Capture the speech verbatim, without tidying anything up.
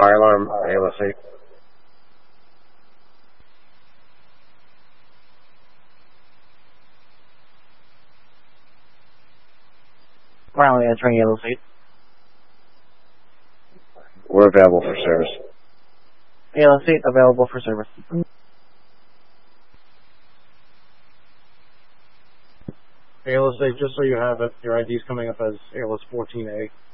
Fire alarm, A L S eight. Currently entering A L S eight. We're available for service. A L S eight available for service. A L S eight, just so you have it, your I D is coming up as A L S fourteen A.